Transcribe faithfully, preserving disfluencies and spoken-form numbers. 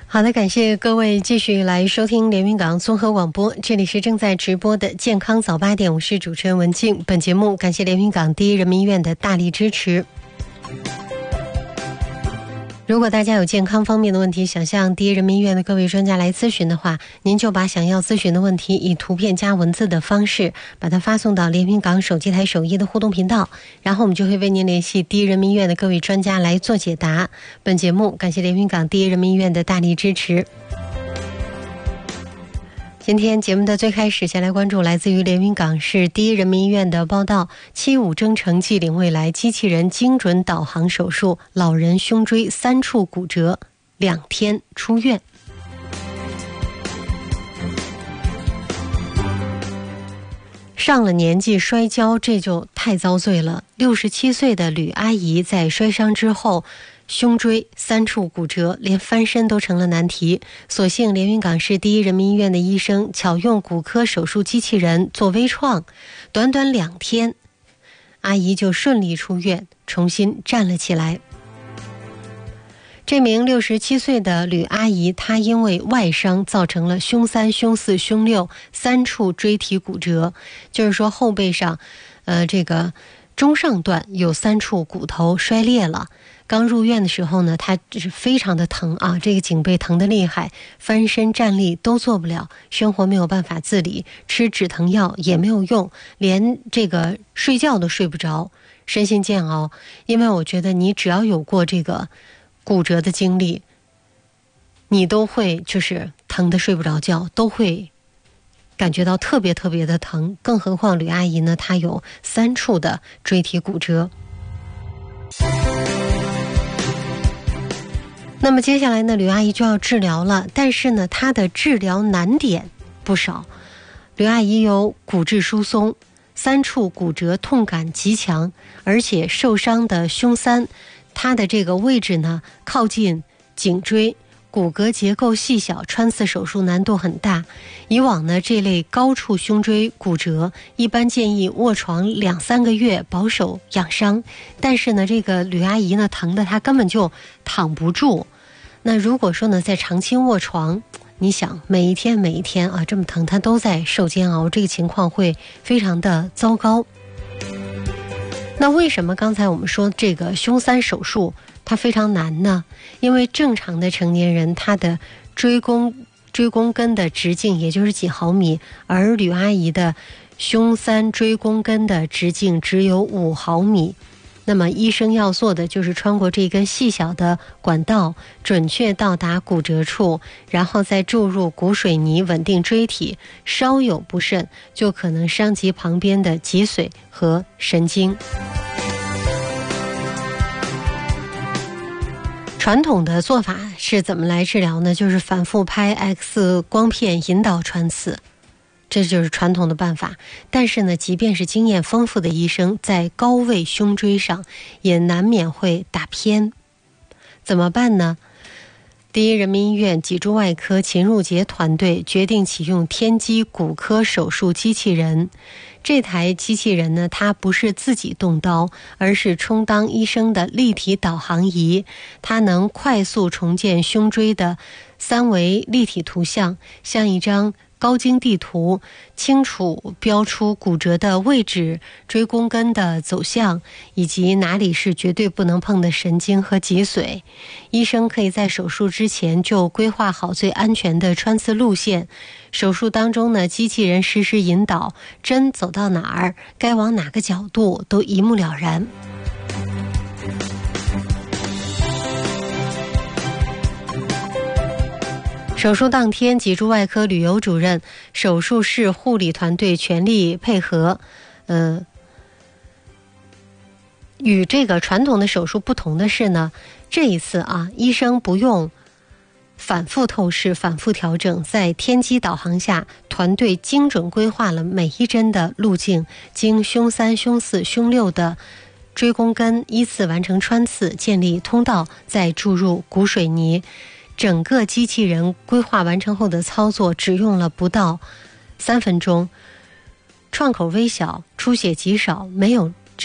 好的，感谢各位继续来收听连云港综合广播，这里是正在直播的健康早八点，我是主持人文静。本节目感谢连云港第一人民医院的大力支持。如果大家有健康方面的问题想向第一人民医院的各位专家来咨询的话，您就把想要咨询的问题以图片加文字的方式把它发送到连云港手机台首页的互动频道，然后我们就会为您联系第一人民医院的各位专家来做解答。本节目感谢连云港第一人民医院的大力支持。今天节目的最开始，先来关注来自于连云港市第一人民医院的报道：七五征程暨领未来机器人精准导航手术，老人胸椎三处骨折，两天出院。上了年纪摔跤，这就太遭罪了。六十七岁的吕阿姨在摔伤之后，胸椎三处骨折，连翻身都成了难题。所幸连云港市第一人民医院的医生巧用骨科手术机器人做微创，短短两天，阿姨就顺利出院，重新站了起来。这名六十七岁的吕阿姨，她因为外伤造成了胸三、胸四、胸六三处椎体骨折，就是说后背上，呃，这个中上段有三处骨头摔裂了。刚入院的时候呢，她是非常的疼啊，这个颈背疼得厉害，翻身站立都做不了，生活没有办法自理，吃止疼药也没有用，连这个睡觉都睡不着，身心煎熬。因为我觉得你只要有过这个骨折的经历，你都会就是疼得睡不着觉，都会感觉到特别特别的疼，更何况吕阿姨呢，她有三处的椎体骨折。那么接下来呢，吕阿姨就要治疗了，但是呢，她的治疗难点不少。吕阿姨有骨质疏松，三处骨折，痛感极强，而且受伤的胸三，它的这个位置呢靠近颈椎，骨骼结构细小，穿刺手术难度很大。以往呢，这类高处胸椎骨折一般建议卧床两三个月，保守养伤。但是呢，这个吕阿姨呢，疼得她根本就躺不住。那如果说呢，在长期卧床，你想每一天每一天啊这么疼，她都在受煎熬，这个情况会非常的糟糕。那为什么刚才我们说这个胸三手术它非常难呢？因为正常的成年人他的椎弓椎弓根的直径也就是几毫米，而吕阿姨的胸三椎弓根的直径只有五毫米。那么医生要做的就是穿过这根细小的管道，准确到达骨折处，然后再注入骨水泥稳定椎体，稍有不慎就可能伤及旁边的脊髓和神经。传统的做法是怎么来治疗呢？就是反复拍 X 光片引导穿刺，这就是传统的办法。但是呢，即便是经验丰富的医生，在高位胸椎上也难免会打偏。怎么办呢？第一人民医院脊柱外科秦入杰团队决定启用天基骨科手术机器人。这台机器人呢，它不是自己动刀，而是充当医生的立体导航仪，它能快速重建胸椎的三维立体图像，像一张高精地图，清楚标出骨折的位置、椎弓根的走向，以及哪里是绝对不能碰的神经和脊髓。医生可以在手术之前就规划好最安全的穿刺路线。手术当中呢，机器人实时引导，针走到哪儿，该往哪个角度，都一目了然。手术当天，脊柱外科旅游主任、手术室护理团队全力配合。呃，与这个传统的手术不同的是呢，这一次啊，医生不用反复透视、反复调整，在天基导航下，团队精准规划了每一针的路径，经胸三、胸四、胸六的椎弓根依次完成穿刺，建立通道，再注入骨水泥。整个机器人规划完成后的操作只用了不到三分钟，创口微小，出血极少，没有